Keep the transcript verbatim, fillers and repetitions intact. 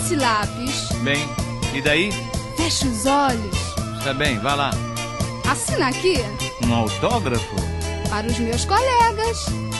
esse lápis. Bem, e daí? Fecha os olhos. Tá bem, vá lá. Assina aqui. Um autógrafo? Para os meus colegas.